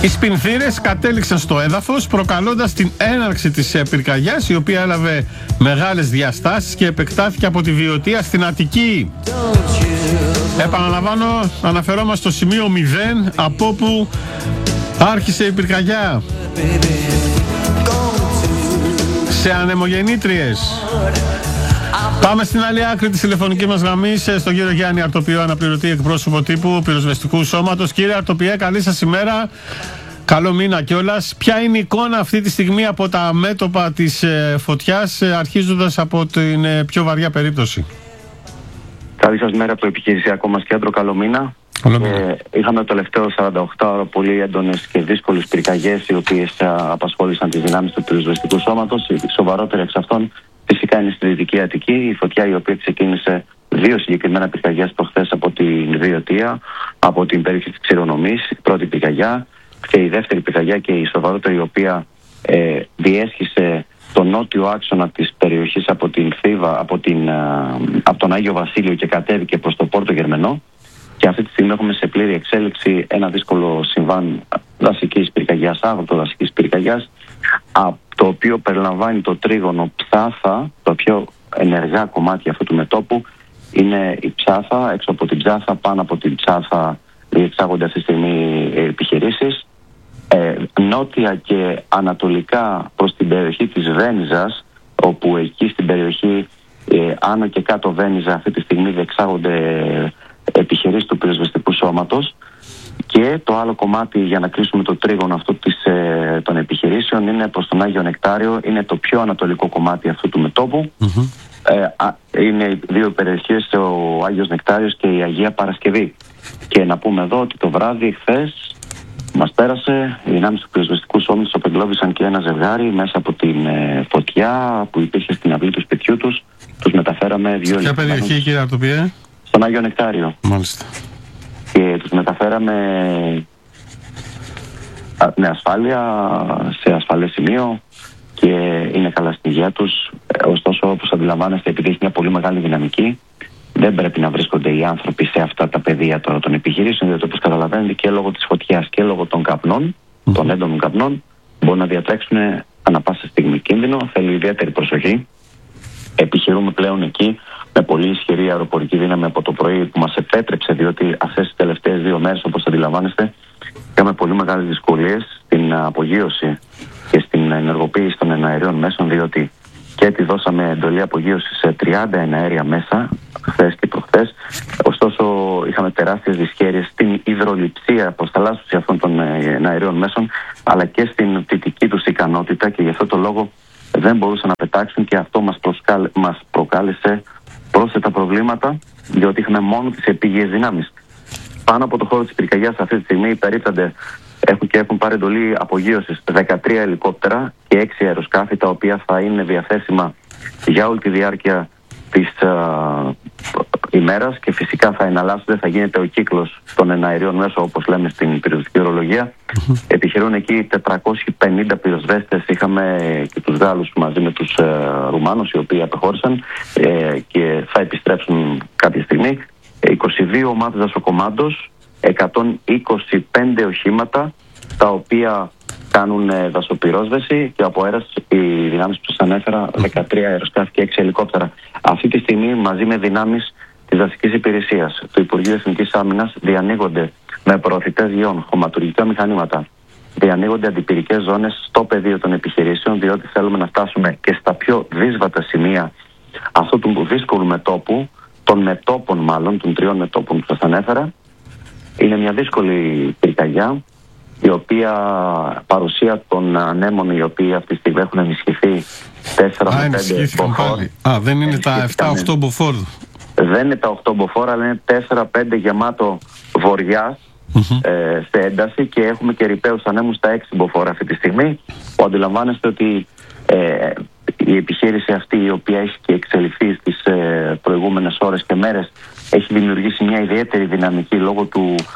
Οι σπινθήρες κατέληξαν στο έδαφος, προκαλώντας την έναρξη της πυρκαγιάς, η οποία έλαβε μεγάλες διαστάσεις και επεκτάθηκε από τη Βιωτία στην Αττική. Επαναλαμβάνω, αναφερόμαστε στο σημείο 0, από όπου άρχισε η πυρκαγιά. Σε ανεμογεννήτριες. Πάμε στην άλλη άκρη της τηλεφωνικής μας γραμμής, στον κύριο Γιάννη Αρτοπιό, αναπληρωτή εκπρόσωπο τύπου πυροσβεστικού σώματος. Κύριε Αρτοπιέ, καλή σας ημέρα. Καλό μήνα κιόλας. Ποια είναι η εικόνα αυτή τη στιγμή από τα μέτωπα της φωτιάς, αρχίζοντας από την πιο βαριά περίπτωση? Καλή σας μέρα από το επιχειρησιακό μας κέντρο. Καλό μήνα. Είχαμε το τελευταίο 48 ώρα πολύ έντονες και δύσκολες πυρκαγιές, οι οποίες απασχόλησαν τις δυνάμεις του πυροσβεστικού σώματος. Η σοβαρότερη εξ αυτών φυσικά είναι στη Δυτική Αττική, η φωτιά η οποία ξεκίνησε 2 συγκεκριμένα πυρκαγιές προχθές από την Βιωτία, από την περιοχή της Ξηρονομής, η πρώτη πυρκαγιά, και η δεύτερη πυρκαγιά και η σοβαρότερη, η οποία διέσχισε το νότιο άξονα της περιοχής από την Θήβα, από τον Άγιο Βασίλειο και κατέβηκε προς το Πόρτο Γερμενό. Και αυτή τη στιγμή έχουμε σε πλήρη εξέλιξη ένα δύσκολο συμβάν δασικής πυρκαγιάς, άγωτο δασικής πυρκαγιάς, το οποίο περιλαμβάνει το τρίγωνο Ψάθα. Το πιο ενεργά κομμάτι αυτού του μετώπου είναι η Ψάθα. Έξω από την Ψάθα, πάνω από την Ψάθα διεξάγονται αυτή τη στιγμή επιχειρήσεις. Νότια και ανατολικά προς την περιοχή της Βένιζας, όπου εκεί στην περιοχή άνω και κάτω Βένιζα αυτή τη στιγμή διεξάγονται επιχειρήσεις του πυροσβεστικού σώματος. Και το άλλο κομμάτι, για να κλείσουμε το τρίγωνο αυτό των επιχειρήσεων, είναι προς τον Άγιο Νεκτάριο. Είναι το πιο ανατολικό κομμάτι αυτού του μετώπου. Είναι οι δύο περιοχές, ο Άγιος Νεκτάριος και η Αγία Παρασκευή. Και να πούμε εδώ ότι το βράδυ χθες μας πέρασε, οι δυνάμεις του πυροσβεστικού σώματος απεγκλώβησαν και ένα ζευγάρι μέσα από την φωτιά που υπήρχε στην αυλή του σπιτιού τους. Τους μεταφέραμε 2 Ποια περιοχή, κύριε Αρτοπιέ? Στον Άγιο Νεκτάριο. Μάλιστα. Και τους μεταφέραμε με ασφάλεια σε ασφαλές σημείο και είναι καλά στην υγεία τους. Ωστόσο, όπως αντιλαμβάνεστε, επειδή έχει μια πολύ μεγάλη δυναμική, δεν πρέπει να βρίσκονται οι άνθρωποι σε αυτά τα πεδία τώρα των επιχειρήσεων, διότι όπως καταλαβαίνετε και λόγω της φωτιάς και λόγω των καπνών, των έντονων καπνών, μπορούν να διατρέξουν ανά πάσα στιγμή κίνδυνο. Θέλει ιδιαίτερη προσοχή. Επιχειρούμε πλέον εκεί με πολύ ισχυρή αεροπορική δύναμη από το πρωί, που μας επέτρεψε, διότι αυτές τις τελευταίες 2 μέρες, όπως αντιλαμβάνεστε, είχαμε πολύ μεγάλες δυσκολίες στην απογείωση και στην ενεργοποίηση των εναερίων μέσων, διότι και τη δώσαμε εντολή απογείωση σε 30 εναέρια μέσα χθες και προχθές. Ωστόσο, είχαμε τεράστιες δυσχέρειες στην υδρολειψία, αποσταλάσσωση αυτών των εναερίων μέσων, αλλά και στην πτυτική τους ικανότητα, και γι' αυτό το λόγο δεν μπορούσαν να πετάξουν, και αυτό μας προκάλεσε πρόσθετα προβλήματα, διότι είχαμε μόνο τις επίγειες δυνάμεις. Πάνω από το χώρο της πυρκαγιάς αυτή τη στιγμή περίπτανται, έχουν πάρει εντολή απογείωσης 13 ελικόπτερα και 6 αεροσκάφη, τα οποία θα είναι διαθέσιμα για όλη τη διάρκεια της ημέρας, και φυσικά θα εναλλάσσονται, θα γίνεται ο κύκλος των εναερίων μέσω, όπως λέμε στην πυροσβεστική ορολογία. Επιχειρούν εκεί 450 πυροσβέστες. Είχαμε και τους Γάλλους μαζί με τους Ρουμάνους, οι οποίοι απεχώρησαν και θα επιστρέψουν κάποια στιγμή. 22 ομάδες δασοκομάντος, 125 οχήματα, τα οποία κάνουν δασοπυρόσβεση, και από αέρας οι δυνάμεις που σας ανέφερα, 13 αεροσκάφη και 6 ελικόπτερα. Αυτή τη στιγμή, μαζί με δυνάμεις της δασικής υπηρεσίας του Υπουργείου Εθνικής Άμυνας, διανοίγονται με προωθητές γεών, χωματουργικά μηχανήματα, διανοίγονται αντιπυρικές ζώνες στο πεδίο των επιχειρήσεων, διότι θέλουμε να φτάσουμε και στα πιο δύσβατα σημεία αυτού του δύσκολου μετώπου, των μετώπων μάλλον, των 3 μετώπων που σας ανέφερα. Είναι μια δύσκολη πυρκαγιά, η οποία παρουσία των ανέμων, οι οποίοι αυτή τη στιγμή έχουν ενισχυθεί 4 με 5 μποφόρ. Δεν είναι τα 7-8 μποφόρ. Δεν είναι τα 8 μποφόρ, αλλά είναι 4-5 γεμάτο βοριάς σε ένταση, και έχουμε και ρηπαίους ανέμους στα 6 μποφόρ αυτή τη στιγμή, που αντιλαμβάνεστε ότι η επιχείρηση αυτή, η οποία έχει και εξελιχθεί στις προηγούμενες ώρες και μέρες, έχει δημιουργήσει μια ιδιαίτερη δυναμική λόγω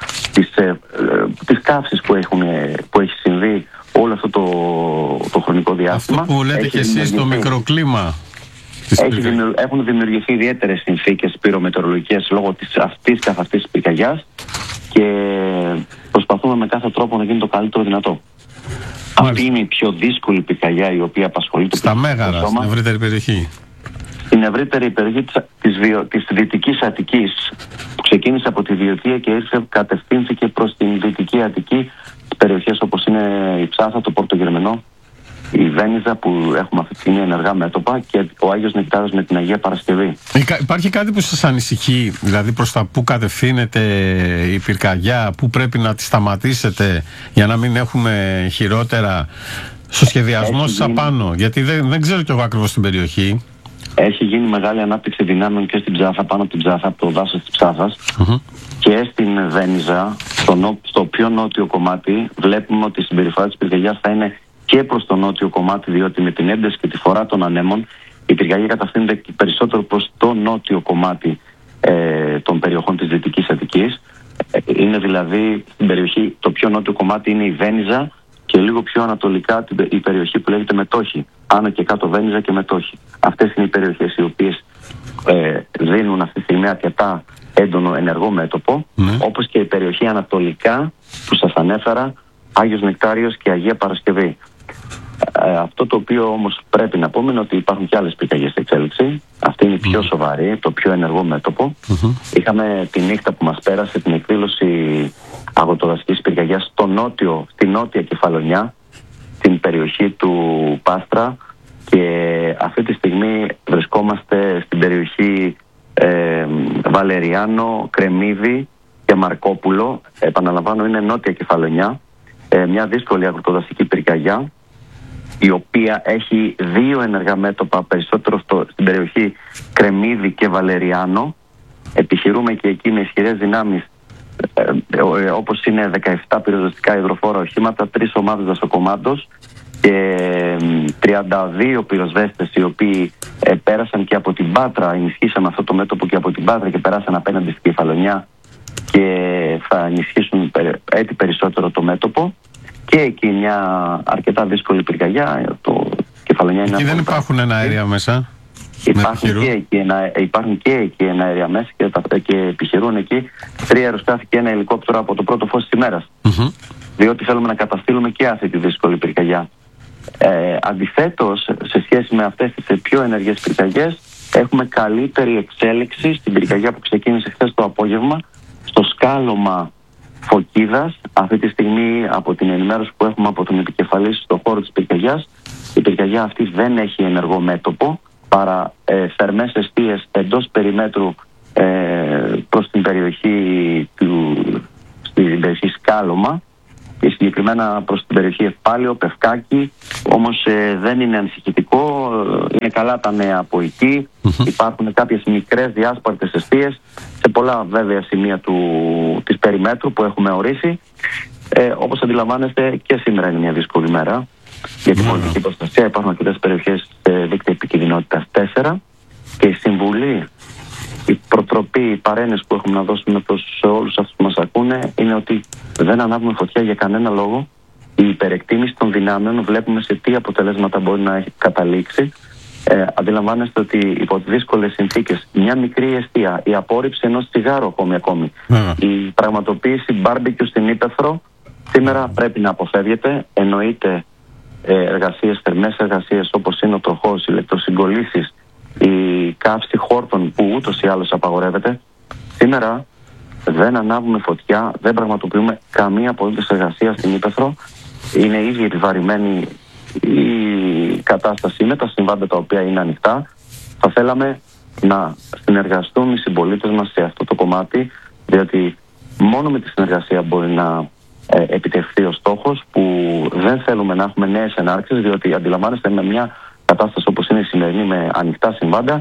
της καύσης που έχει συμβεί όλο αυτό το χρονικό διάστημα. Αυτό που λέτε και εσείς, το μικροκλίμα. Έχουν δημιουργηθεί ιδιαίτερες συνθήκες πυρομετεωρολογικές λόγω αυτής καθ' αυτής της πυρκαγιάς, και προσπαθούμε με κάθε τρόπο να γίνει το καλύτερο δυνατό. Αυτή είναι η πιο δύσκολη πυρκαγιά η οποία απασχολεί το στα Μέγαρα, στην ευρύτερη περιοχή. Στην ευρύτερη περιοχή της Δυτικής Αττικής, που ξεκίνησε από τη Βιωτία και κατευθύνθηκε προς την Δυτική Αττική, περιοχές όπως είναι η Ψάθα, το Πορτογερμενό, η Βένιζα που έχουμε αυτή τη στιγμή ενεργά μέτωπα και ο Άγιος Νεκτάριος με την Αγία Παρασκευή. Υπάρχει κάτι που σας ανησυχεί, δηλαδή προς τα που κατευθύνεται η πυρκαγιά, που πρέπει να τη σταματήσετε για να μην έχουμε χειρότερα στο σχεδιασμό σας απάνω? Γιατί δεν ξέρω κι εγώ ακριβώς την περιοχή. Έχει γίνει μεγάλη ανάπτυξη δυνάμεων και στην Ψάθα, πάνω από την Ψάθα, από το δάσος της Ψάθας, και στην Βένιζα, στο πιο νότιο κομμάτι. Βλέπουμε ότι η συμπεριφορά της πυρκαγιάς θα είναι και προς το νότιο κομμάτι, διότι με την ένταση και τη φορά των ανέμων η πυρκαγιά κατευθύνεται περισσότερο προς το νότιο κομμάτι των περιοχών της Δυτικής Αττικής. Είναι δηλαδή στην περιοχή, το πιο νότιο κομμάτι είναι η Βένιζα και λίγο πιο ανατολικά η περιοχή που λέγεται Μετόχη. Άνω και κάτω Βένιζα και Μετόχη. Αυτές είναι οι περιοχές οι οποίες δίνουν αυτή τη στιγμή αρκετά έντονο ενεργό μέτωπο, όπως και η περιοχή ανατολικά που σας ανέφερα, Άγιος Νεκτάριος και Αγία Παρασκευή. Αυτό το οποίο όμως πρέπει να πούμε είναι ότι υπάρχουν και άλλες πυρκαγιές στην εξέλιξη. Αυτή είναι η πιο σοβαρή, το πιο ενεργό μέτωπο. Είχαμε τη νύχτα που μας πέρασε την εκδήλωση αγροτοδασικής πυρκαγιάς στη νότια Κεφαλονιά, στην περιοχή του Πάστρα, και αυτή τη στιγμή βρισκόμαστε στην περιοχή Βαλεριάνο, Κρεμμύδη και Μαρκόπουλο. Επαναλαμβάνω, είναι νότια Κεφαλονιά, μια δύσκολη αγροτοδασική πυρκαγιά, η οποία έχει 2 ενεργά μέτωπα, περισσότερο στην περιοχή Κρεμμύδη και Βαλεριάνο. Επιχειρούμε και εκεί με ισχυρές δυνάμεις, όπως είναι 17 πυροσβεστικά υδροφόρα οχήματα, 3 ομάδες δασοκομάντος και 32 πυροσβέστες, οι οποίοι πέρασαν και από την Πάτρα, ενισχύσαμε αυτό το μέτωπο και από την Πάτρα και περάσαν απέναντι στην Κεφαλονιά και θα ενισχύσουν έτσι περισσότερο το μέτωπο. Και εκεί μια αρκετά δύσκολη πυρκαγιά. Το Κεφαλονιά είναι. Εκεί δεν υπάρχουν εναέρια μέσα. Υπάρχουν και εκεί εναέρια μέσα και επιχειρούν εκεί 3 αεροσκάφη και 1 ελικόπτερο από το πρώτο φως της ημέρας. Διότι θέλουμε να καταστήλουμε και αυτή τη δύσκολη πυρκαγιά. Αντιθέτως, σε σχέση με αυτές τις πιο ενεργές πυρκαγιές, έχουμε καλύτερη εξέλιξη στην πυρκαγιά που ξεκίνησε χθες το απόγευμα, στο σκάλωμα Φωκίδας. Αυτή τη στιγμή, από την ενημέρωση που έχουμε από τον επικεφαλής στον χώρο της πυρκαγιάς, η πυρκαγιά αυτή δεν έχει ενεργό μέτωπο, παρά θερμές εστίες εντός περιμέτρου προς την περιοχή στην περιοχή Σκάλωμα και συγκεκριμένα προς την περιοχή Ευπάλαιο, Πευκάκη. Όμως δεν είναι ανησυχητικό, είναι καλά τα νέα από εκεί. Υπάρχουν κάποιες μικρές διάσπαρτες εστίες σε πολλά βέβαια σημεία της περιμέτρου που έχουμε ορίσει. Όπως αντιλαμβάνεστε, και σήμερα είναι μια δύσκολη μέρα για την πολιτική προστασία. Υπάρχουν αρκετές περιοχές σε δίκτυα επικινδυνότητας 4 και η συμβουλή, η προτροπή, οι παρένες που έχουμε να δώσουμε προς όλους αυτούς που μας ακούνε είναι ότι δεν ανάβουμε φωτιά για κανένα λόγο. Η υπερεκτίμηση των δυνάμεων, βλέπουμε σε τι αποτελέσματα μπορεί να έχει καταλήξει. Αντιλαμβάνεστε ότι υπό δύσκολες συνθήκες, μια μικρή εστία, η απόρριψη ενός τσιγάρου ακόμη, η πραγματοποίηση μπάρμπεκιου στην ύπαιθρο σήμερα πρέπει να αποφεύγεται. Εννοείται εργασίες, θερμές εργασίες όπως είναι ο τροχός, οι ηλεκτροσυγκολήσεις, η καύση χόρτων που ούτως ή άλλως απαγορεύεται. Σήμερα δεν ανάβουμε φωτιά, δεν πραγματοποιούμε καμία απολύτως εργασία στην ύπαιθρο. Είναι ήδη επιβαρημένη η κατάσταση με τα συμβάντα τα οποία είναι ανοιχτά. Θα θέλαμε να συνεργαστούν οι συμπολίτες μας σε αυτό το κομμάτι, διότι μόνο με τη συνεργασία μπορεί να επιτευχθεί ο στόχος, που δεν θέλουμε να έχουμε νέες ενάρξεις, διότι αντιλαμβάνεστε, με μια κατάσταση όπως είναι η σημερινή με ανοιχτά συμβάντα,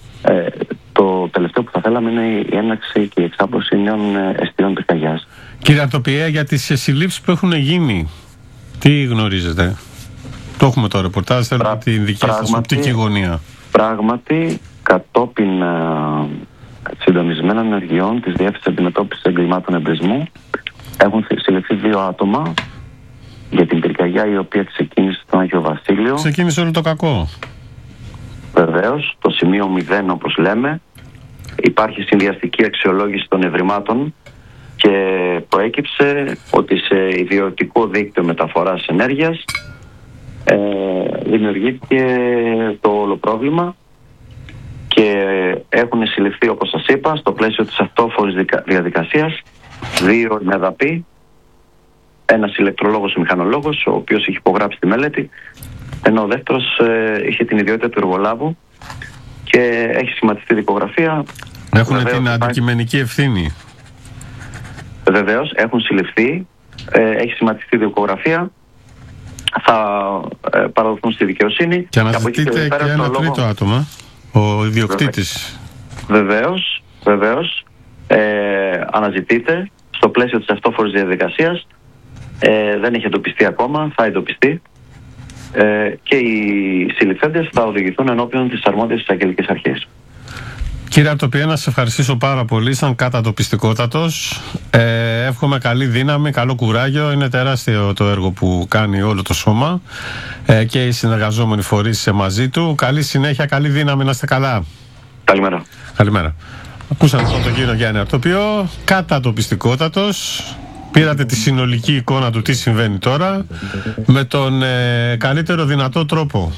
το τελευταίο που θα θέλαμε είναι η έναρξη και η εξάπλωση νέων εστιών πυρκαγιάς. Κύριε Αρτοπιέ, για τις συλλήψεις που έχουν γίνει, τι γνωρίζετε? Το έχουμε το ρεπορτάζ, θέλω την δική σας οπτική γωνία. Πράγματι, κατόπιν συντονισμένων ενεργειών της Διεύθυνσης Αντιμετώπισης Εγκλημάτων Εμπρισμού, έχουν συλληφθεί 2 άτομα για την πυρκαγιά η οποία ξεκίνησε στον Άγιο Βασίλειο. Ξεκίνησε όλο το κακό. Βεβαίως, το σημείο 0 όπως λέμε. Υπάρχει συνδυαστική αξιολόγηση των ευρημάτων και προέκυψε ότι σε ιδιωτικό δίκτυο μεταφοράς ενέργειας δημιουργήθηκε το όλο πρόβλημα και έχουν συλληφθεί, όπως σας είπα, στο πλαίσιο της αυτόφορης διαδικασίας 2 μεδαποί, ένας ηλεκτρολόγος και μηχανολόγος, ο οποίος είχε υπογράψει τη μελέτη, ενώ ο δεύτερος είχε την ιδιότητα του εργολάβου και έχει σχηματιστεί δικογραφία. Έχουν την αντικειμενική ευθύνη. Βεβαίως, έχουν συλληφθεί, έχει σχηματιστεί δικογραφία, θα παραδοθούν στη δικαιοσύνη. Και αναζητείται και ένα τρίτο άτομο, ο ιδιοκτήτης. Βεβαίως, αναζητείται στο πλαίσιο της αυτόφορης διαδικασίας. Δεν έχει εντοπιστεί ακόμα, θα εντοπιστεί και οι συλληφθέντες θα οδηγηθούν ενώπιον της αρμόδιας εισαγγελικής αρχής. Κύριε Αρτοπιέ, να σας ευχαριστήσω πάρα πολύ, ήταν κατατοπιστικότατος. Εύχομαι καλή δύναμη, καλό κουράγιο. Είναι τεράστιο το έργο που κάνει όλο το σώμα και οι συνεργαζόμενοι φορείς μαζί του. Καλή συνέχεια, καλή δύναμη, να είστε καλά. Καλημέρα. Καλημέρα. Ακούσατε λοιπόν τον κύριο Γιάννη Αρτοπιό, κατατοπιστικότατος. Πήρατε τη συνολική εικόνα του τι συμβαίνει τώρα με τον καλύτερο δυνατό τρόπο.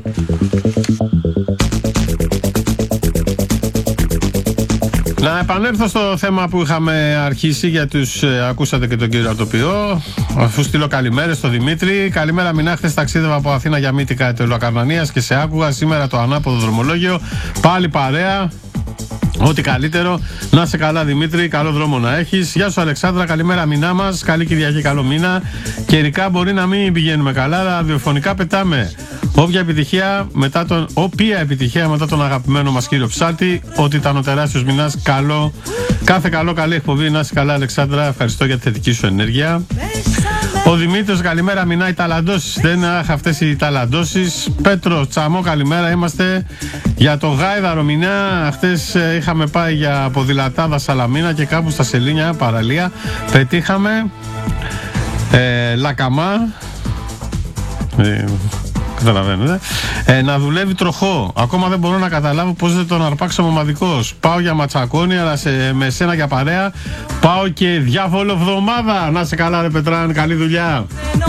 Να επανέλθω στο θέμα που είχαμε αρχίσει, για τους ακούσατε και τον κύριο Αρτοπιό. Αφού στείλω καλημέρες στο Δημήτρη. Καλημέρα, Μινά. Χθες ταξίδευα από Αθήνα για Μύτικα Τελοακαρνανίας και σε άκουγα. Σήμερα το ανάποδο δρομολόγιο. Πάλι παρέα. Ό,τι καλύτερο. Να είσαι καλά, Δημήτρη. Καλό δρόμο να έχεις. Γεια σου, Αλεξάνδρα. Καλημέρα, Μινά μας. Καλή Κυριακή, καλό μήνα. Καιρικά μπορεί να μην πηγαίνουμε καλά, αλλά ραδιοφωνικά πετάμε. Όποια επιτυχία μετά τον αγαπημένο μας κύριο Ψάλτη, ότι ήταν ο τεράστιος Μινάς. Καλό, κάθε καλό, καλή εκπομπή. Να είσαι καλά, Αλεξάνδρα. Ευχαριστώ για τη θετική σου ενέργεια. Ο Δημήτρης, καλημέρα, Μινά. Οι ταλαντώσεις. Δεν αχ, αυτές οι ταλαντώσεις. Πέτρο Τσαμό, καλημέρα. Είμαστε για το Γάιδαρο, Μινά. Χτες είχαμε πάει για ποδηλατάδα Σαλαμίνα και κάπου στα Σελήνια, παραλία. Πετύχαμε Λακαμά. Καταλαβαίνετε. Να δουλεύει τροχό. Ακόμα δεν μπορώ να καταλάβω πώς δεν τον αρπάξαμε ομαδικός. Πάω για ματσακόνι, αλλά με σένα για παρέα. Πάω και διάβολο εβδομάδα. Να σε καλά, ρε Πετράν, καλή δουλειά.